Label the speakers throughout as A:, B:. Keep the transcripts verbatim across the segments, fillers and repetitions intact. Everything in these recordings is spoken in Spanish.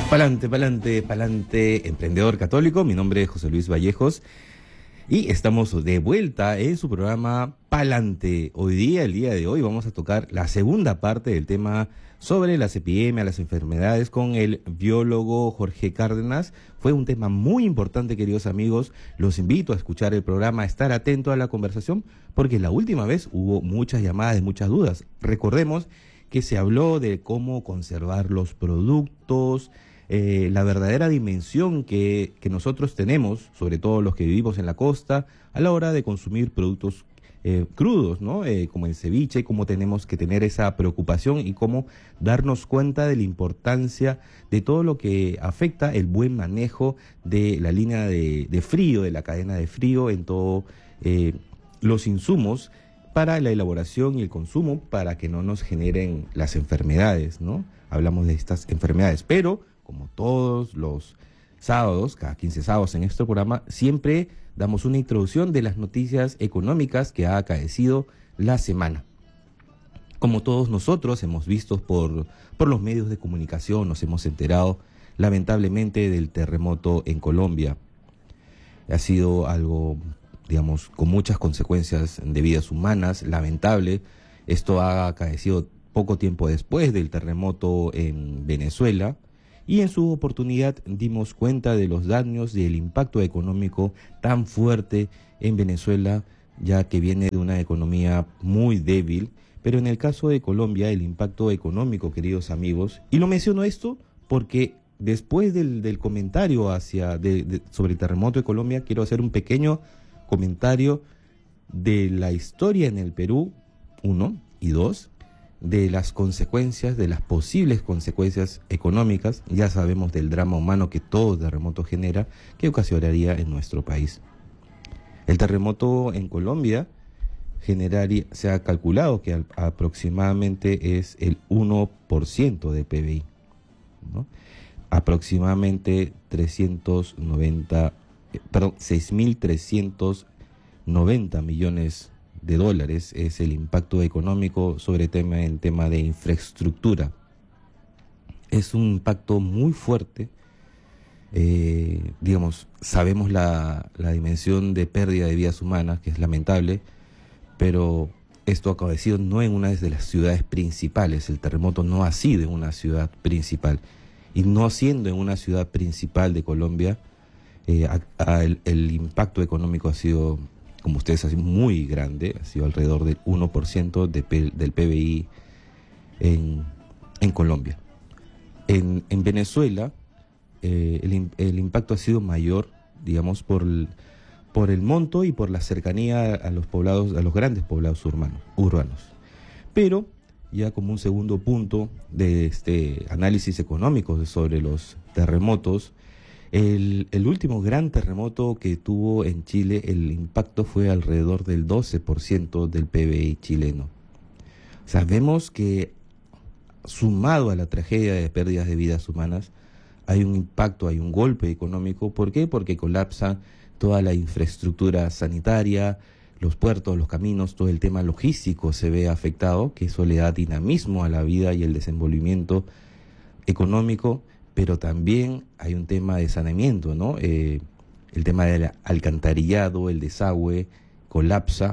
A: Pa'lante, pa'lante, pa'lante, emprendedor católico. Mi nombre es José Luis Vallejos y estamos de vuelta en su programa Pa'lante. Hoy día, el día de hoy, vamos a tocar la segunda parte del tema sobre las epidemias, las enfermedades, con el biólogo Jorge Cárdenas. Fue un tema muy importante, queridos amigos. Los invito a escuchar el programa, a estar atento a la conversación, porque la última vez hubo muchas llamadas y muchas dudas. Recordemos que se habló de cómo conservar los productos, eh, la verdadera dimensión que, que nosotros tenemos, sobre todo los que vivimos en la costa, a la hora de consumir productos eh, crudos, ¿no? Eh, como el ceviche, cómo tenemos que tener esa preocupación y cómo darnos cuenta de la importancia de todo lo que afecta el buen manejo de la línea de, de frío, de la cadena de frío, en todos eh, los insumos para la elaboración y el consumo, para que no nos generen las enfermedades, ¿no? Hablamos de estas enfermedades, pero como todos los sábados, cada quince sábados en este programa, siempre damos una introducción de las noticias económicas que ha acaecido la semana. Como todos nosotros hemos visto por, por los medios de comunicación, nos hemos enterado lamentablemente del terremoto en Colombia. Ha sido algo, digamos, con muchas consecuencias de vidas humanas, lamentable. Esto ha acaecido poco tiempo después del terremoto en Venezuela, y en su oportunidad dimos cuenta de los daños y el impacto económico tan fuerte en Venezuela, ya que viene de una economía muy débil. Pero en el caso de Colombia, el impacto económico, queridos amigos, y lo menciono esto porque después del, del comentario hacia de, de, sobre el terremoto de Colombia, quiero hacer un pequeño comentario de la historia en el Perú, uno, y dos, de las consecuencias, de las posibles consecuencias económicas. Ya sabemos del drama humano que todo terremoto genera, que ocasionaría en nuestro país. El terremoto en Colombia generaría, se ha calculado que al, aproximadamente es el uno por ciento del P B I, ¿no? Aproximadamente trescientos noventa, perdón, seis mil trescientos noventa millones de dólares es el impacto económico sobre tema en tema de infraestructura. Es un impacto muy fuerte. Eh, digamos, sabemos la, la dimensión de pérdida de vidas humanas, que es lamentable, pero esto ha acaecido no en una de las ciudades principales. El terremoto no ha sido en una ciudad principal, y no siendo en una ciudad principal de Colombia, eh, a, a el, el impacto económico ha sido, como ustedes saben, muy grande. Ha sido alrededor del uno por ciento de, del P B I en, en Colombia. En, en Venezuela, eh, el, el impacto ha sido mayor, digamos, por el, por el monto y por la cercanía a los poblados, a los grandes poblados urbanos, urbanos. Pero, ya como un segundo punto de este análisis económico sobre los terremotos, El, el último gran terremoto que tuvo en Chile, el impacto fue alrededor del doce por ciento del P B I chileno. Sabemos que, sumado a la tragedia de pérdidas de vidas humanas, hay un impacto, hay un golpe económico. ¿Por qué? Porque colapsa toda la infraestructura sanitaria, los puertos, los caminos, todo el tema logístico se ve afectado, que eso le da dinamismo a la vida y el desenvolvimiento económico. Pero también hay un tema de saneamiento, ¿no? Eh, el tema del alcantarillado, el desagüe, colapsa.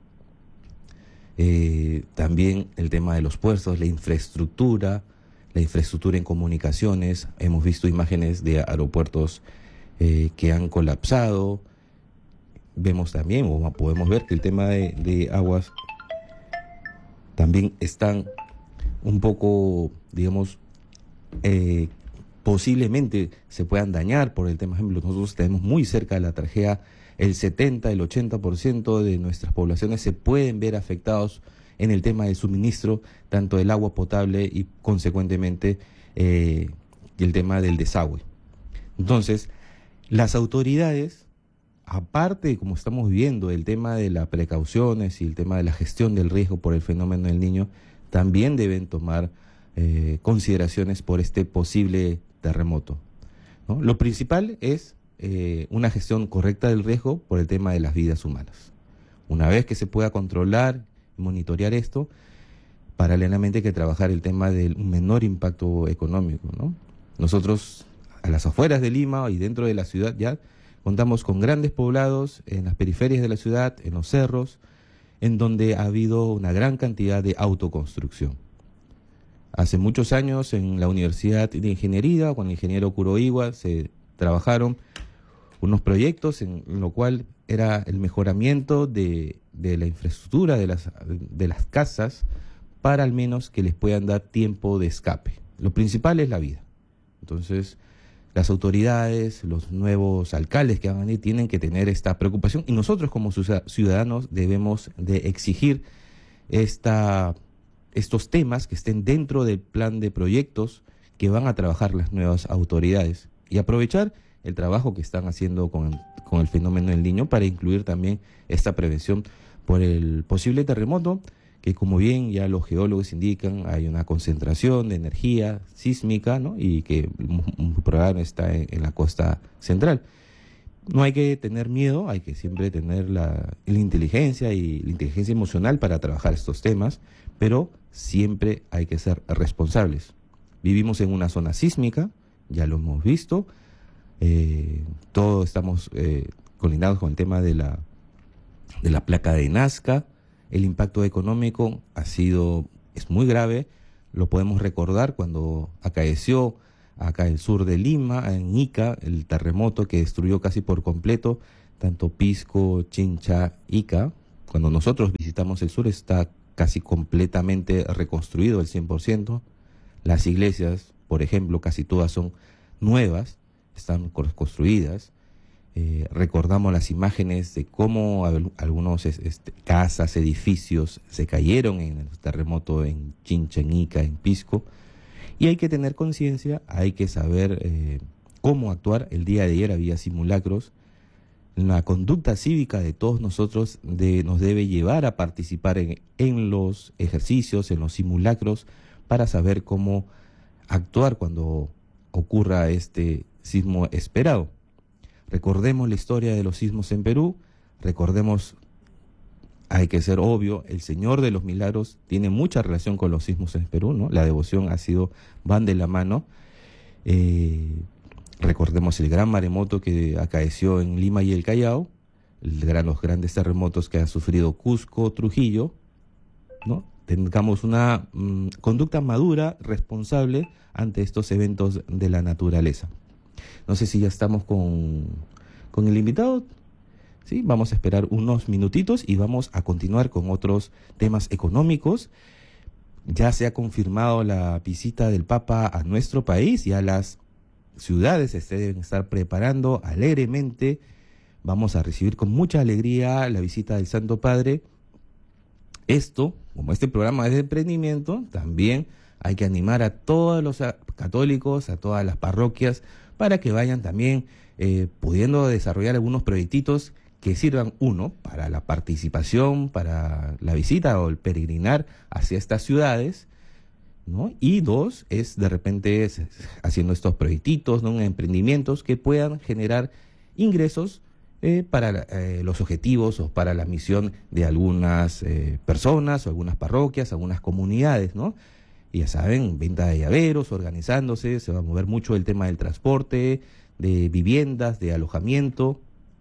A: Eh, también el tema de los puertos, la infraestructura, la infraestructura en comunicaciones. Hemos visto imágenes de aeropuertos eh, que han colapsado. Vemos también, o podemos ver que el tema de, de aguas también están un poco, digamos, eh, posiblemente se puedan dañar por el tema. Por ejemplo, nosotros tenemos muy cerca de la tragedia, el setenta, el ochenta por ciento de nuestras poblaciones se pueden ver afectados en el tema del suministro, tanto del agua potable y consecuentemente eh, el tema del desagüe. Entonces, las autoridades, aparte, como estamos viendo, el tema de las precauciones y el tema de la gestión del riesgo por el fenómeno del Niño, también deben tomar eh, consideraciones por este posible terremoto, ¿no? Lo principal es eh, una gestión correcta del riesgo por el tema de las vidas humanas. Una vez que se pueda controlar y monitorear esto, paralelamente hay que trabajar el tema del menor impacto económico, ¿no? Nosotros, a las afueras de Lima y dentro de la ciudad ya, contamos con grandes poblados en las periferias de la ciudad, en los cerros, en donde ha habido una gran cantidad de autoconstrucción. Hace muchos años en la Universidad de Ingeniería, con el ingeniero Kuroiwa, se trabajaron unos proyectos en lo cual era el mejoramiento de, de la infraestructura de las, de las casas para al menos que les puedan dar tiempo de escape. Lo principal es la vida. Entonces, las autoridades, los nuevos alcaldes que van a venir tienen que tener esta preocupación y nosotros como ciudadanos debemos de exigir esta, estos temas que estén dentro del plan de proyectos que van a trabajar las nuevas autoridades y aprovechar el trabajo que están haciendo con, con el fenómeno del Niño para incluir también esta prevención por el posible terremoto, que como bien ya los geólogos indican, hay una concentración de energía sísmica, ¿no? Y que un programa está en, en la costa central. No hay que tener miedo, hay que siempre tener la, la inteligencia y la inteligencia emocional para trabajar estos temas, pero siempre hay que ser responsables. Vivimos en una zona sísmica, ya lo hemos visto, eh, todos estamos eh, colindados con el tema de la, de la placa de Nazca. El impacto económico ha sido, es muy grave, lo podemos recordar cuando acaeció acá en el sur de Lima, en Ica, el terremoto que destruyó casi por completo tanto Pisco, Chincha, Ica. Cuando nosotros visitamos el sur está casi completamente reconstruido el cien por ciento. Las iglesias, por ejemplo, casi todas son nuevas, están construidas. Eh, recordamos las imágenes de cómo algunos este, casas, edificios se cayeron en el terremoto en Chincha, en Ica, en Pisco. Y hay que tener conciencia, hay que saber eh, cómo actuar. El día de ayer había simulacros. La conducta cívica de todos nosotros de, nos debe llevar a participar en, en los ejercicios, en los simulacros, para saber cómo actuar cuando ocurra este sismo esperado. Recordemos la historia de los sismos en Perú, recordemos, hay que ser obvio, el Señor de los Milagros tiene mucha relación con los sismos en Perú, ¿no? La devoción ha sido, van de la mano. Eh, recordemos el gran maremoto que acaeció en Lima y el Callao, el gran, los grandes terremotos que ha sufrido Cusco, Trujillo, ¿no? Tengamos una mmm, conducta madura, responsable ante estos eventos de la naturaleza. No sé si ya estamos con, con el invitado. Sí, vamos a esperar unos minutitos y vamos a continuar con otros temas económicos. Ya se ha confirmado la visita del Papa a nuestro país, ya las ciudades se deben estar preparando alegremente. Vamos a recibir con mucha alegría la visita del Santo Padre. Esto, como este programa es de emprendimiento, también hay que animar a todos los católicos, a todas las parroquias, para que vayan también eh, pudiendo desarrollar algunos proyectitos que sirvan, uno, para la participación, para la visita o el peregrinar hacia estas ciudades, ¿no? Y dos, es de repente haciendo estos proyectitos, ¿no? Emprendimientos que puedan generar ingresos eh, para eh, los objetivos o para la misión de algunas eh, personas o algunas parroquias, algunas comunidades, ¿no? Y ya saben, venta de llaveros, organizándose, se va a mover mucho el tema del transporte, de viviendas, de alojamiento.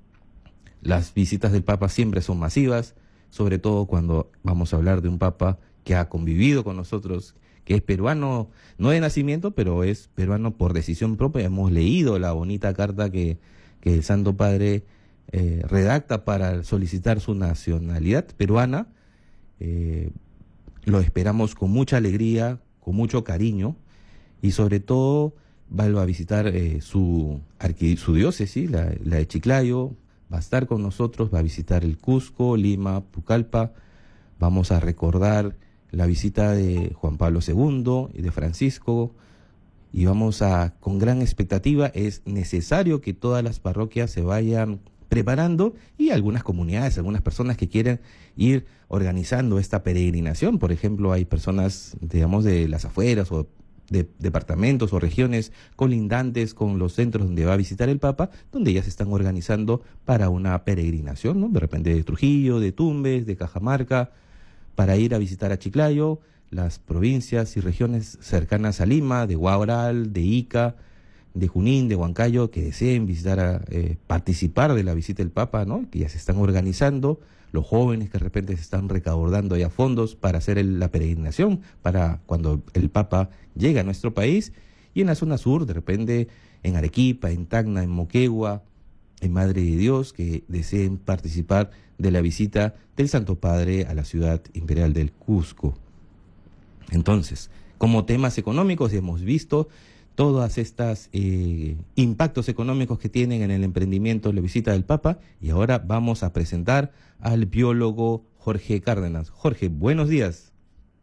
A: Las visitas del Papa siempre son masivas, sobre todo cuando vamos a hablar de un Papa que ha convivido con nosotros, que es peruano, no de nacimiento, pero es peruano por decisión propia. Hemos leído la bonita carta que, que el Santo Padre eh, redacta para solicitar su nacionalidad peruana. Eh, Lo esperamos con mucha alegría, con mucho cariño y sobre todo va a visitar eh, su, su diócesis, la, la de Chiclayo, va a estar con nosotros, va a visitar el Cusco, Lima, Pucallpa. Vamos a recordar la visita de Juan Pablo segundo y de Francisco y vamos a, con gran expectativa, es necesario que todas las parroquias se vayan preparando y algunas comunidades, algunas personas que quieren ir organizando esta peregrinación. Por ejemplo, hay personas, digamos, de las afueras o de departamentos o regiones colindantes con los centros donde va a visitar el Papa, donde ya se están organizando para una peregrinación, ¿no? De repente de Trujillo, de Tumbes, de Cajamarca, para ir a visitar a Chiclayo. las provincias y regiones cercanas a Lima, de Huaral, de Ica, de Junín, de Huancayo, que deseen visitar, a, eh, participar de la visita del Papa, ¿no? Que ya se están organizando, los jóvenes que de repente se están recaudando ya fondos para hacer el, la peregrinación, para cuando el Papa llegue a nuestro país, y en la zona sur, de repente, en Arequipa, en Tacna, en Moquegua, en Madre de Dios, que deseen participar de la visita del Santo Padre a la ciudad imperial del Cusco. Entonces, como temas económicos, hemos visto todos estos eh, impactos económicos que tienen en el emprendimiento la visita del Papa, y ahora vamos a presentar al biólogo Jorge Cárdenas. Jorge, buenos días.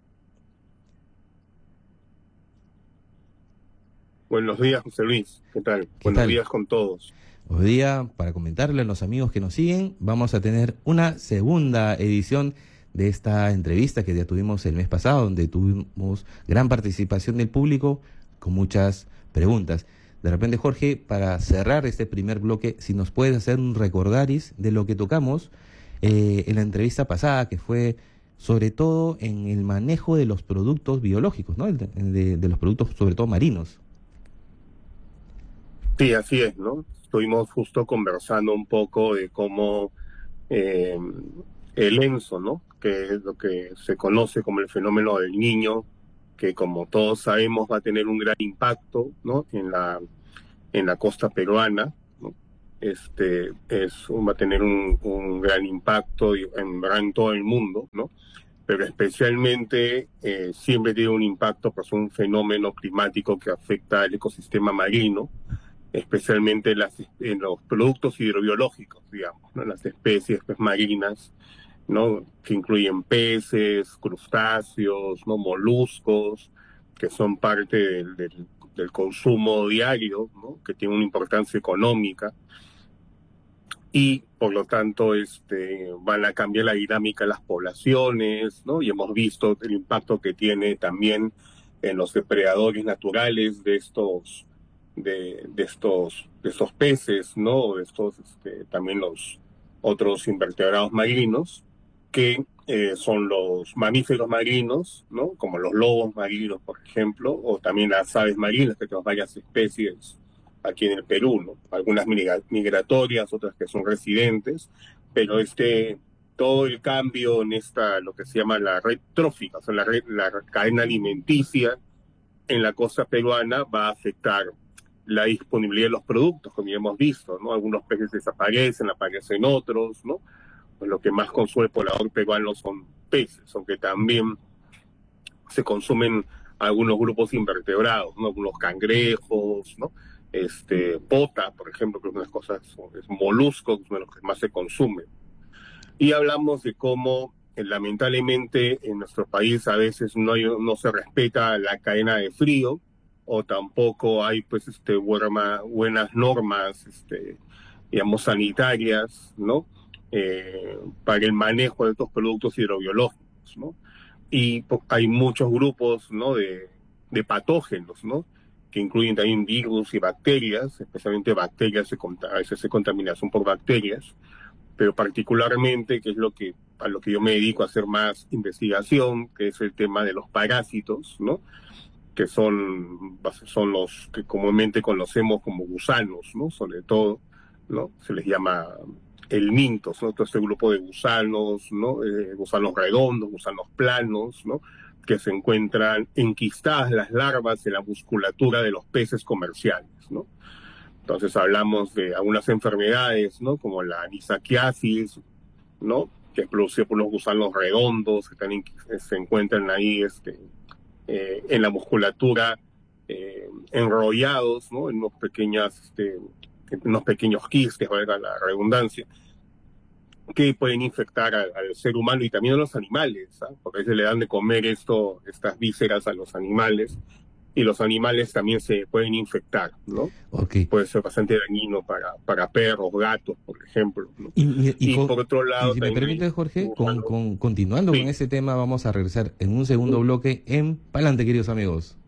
B: Buenos días, José Luis. ¿Qué tal?
A: ¿Qué
B: Buenos
A: tal?
B: días con todos.
A: Hoy día, para comentarle a los amigos que nos siguen, vamos a tener una segunda edición de esta entrevista que ya tuvimos el mes pasado, donde tuvimos gran participación del público con muchas preguntas. De repente, Jorge, para cerrar este primer bloque, si nos puedes hacer un recordaris de lo que tocamos eh, en la entrevista pasada, que fue sobre todo en el manejo de los productos biológicos, ¿no? De, de, de los productos sobre todo marinos.
B: Sí, así es, ¿no? Estuvimos justo conversando un poco de cómo eh, el ENSO, ¿no? Que es lo que se conoce como el fenómeno del Niño, que como todos sabemos va a tener un gran impacto, ¿no? En la en la costa peruana, ¿no? Este es va a tener un, un gran impacto en, en todo el mundo, ¿no? Pero especialmente eh, siempre tiene un impacto, pues un fenómeno climático que afecta al ecosistema marino, especialmente en, las, en los productos hidrobiológicos, digamos, ¿no? Las especies pues, marinas, ¿no? Que incluyen peces, crustáceos, ¿no? Moluscos, que son parte del, del, del consumo diario, ¿no? Que tiene una importancia económica, y por lo tanto este, van a cambiar la dinámica de las poblaciones, ¿no? Y hemos visto el impacto que tiene también en los depredadores naturales de estos De, de estos de estos peces, ¿no? De estos este, también los otros invertebrados marinos, que eh, son los mamíferos marinos, ¿no? Como los lobos marinos, por ejemplo, o también las aves marinas, que tenemos varias especies aquí en el Perú, ¿no? Algunas migra migratorias, otras que son residentes, pero este todo el cambio en esta, lo que se llama la red trófica, o sea, la, red, la cadena alimenticia en la costa peruana va a afectar la disponibilidad de los productos, como ya hemos visto, ¿no? Algunos peces desaparecen, aparecen otros, ¿no? Pues lo que más consume el poblador peruano son peces, aunque también se consumen algunos grupos invertebrados, ¿no? Algunos cangrejos, ¿no? Este, pota, por ejemplo, que es una de las cosas, es moluscos, uno de los que más se consumen. Y hablamos de cómo, eh, lamentablemente, en nuestro país a veces no, hay, no se respeta la cadena de frío, o tampoco hay pues este buena, buenas normas este digamos sanitarias, ¿no? Eh, para el manejo de estos productos hidrobiológicos, ¿no? Y hay muchos grupos, ¿no? de, de patógenos, ¿no? Que incluyen también virus y bacterias, especialmente bacterias, a veces se contaminación por bacterias, pero particularmente, que es lo que a lo que yo me dedico a hacer más investigación, que es el tema de los parásitos, ¿no? Que son, son los que comúnmente conocemos como gusanos, ¿no? Sobre todo, ¿no? Se les llama helmintos, ¿no? Todo este grupo de gusanos, ¿no? Eh, gusanos redondos, gusanos planos, ¿no? Que se encuentran enquistadas las larvas en la musculatura de los peces comerciales, ¿no? Entonces hablamos de algunas enfermedades, ¿no? Como la anisakiasis, ¿no? Que es producida por los gusanos redondos que están, se encuentran ahí, este... Eh, en la musculatura, eh, enrollados, ¿no? En unos pequeños, este, en unos pequeños quistes, valga la redundancia, que pueden infectar a, al ser humano y también a los animales, ¿eh? Porque a veces le dan de comer esto, estas vísceras a los animales, y los animales también se pueden infectar, ¿no?
A: Okay.
B: Puede ser bastante dañino para, para perros, gatos, por ejemplo, ¿no?
A: Y, y, y,
B: y
A: con,
B: por otro lado...
A: y si me permite, Jorge, con, con, continuando
B: sí.
A: con ese tema, vamos a regresar en un segundo bloque en Palante, queridos amigos.